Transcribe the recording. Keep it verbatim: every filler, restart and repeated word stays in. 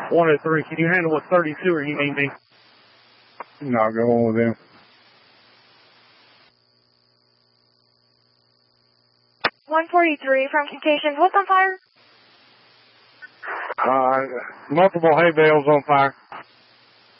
one oh three, can you handle with thirty-two or you need me? No, go on with them. one forty-three from Caucasian. What's on fire? Uh, multiple hay bales on fire.